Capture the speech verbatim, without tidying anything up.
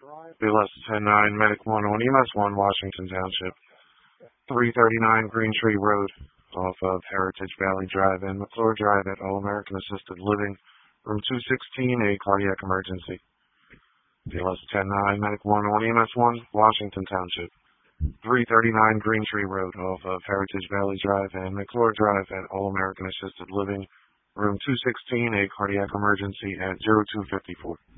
B L S ten nine, Medic one on E M S one, Washington Township. three thirty-nine Green Tree Road off of Heritage Valley Drive and McClure Drive at All American Assisted Living, room two sixteen, a cardiac emergency. B L S ten nine, Medic one on E M S one, Washington Township. three thirty-nine Green Tree Road off of Heritage Valley Drive and McClure Drive at All American Assisted Living, room two sixteen, a cardiac emergency at zero two five four.